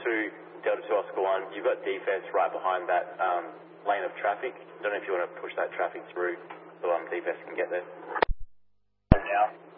Delta 2 Oscar 1, you've got defense right behind that lane of traffic. Don't know if you want to push that traffic through so defense can get there. Now.